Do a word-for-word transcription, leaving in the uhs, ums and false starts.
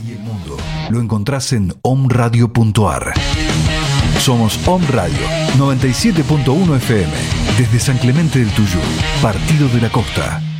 y el mundo lo encontrás en omradio punto ar. Somos Om Radio noventa y siete punto uno F M desde San Clemente del Tuyú, Partido de la Costa.